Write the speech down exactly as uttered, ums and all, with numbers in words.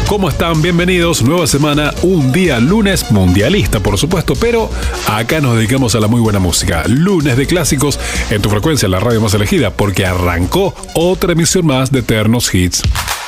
¿Cómo están? Bienvenidos, nueva semana, un día lunes mundialista, por supuesto, pero acá nos dedicamos a la muy buena música. Lunes de clásicos en tu frecuencia, la radio más elegida, porque arrancó otra emisión más de Eternos Hits.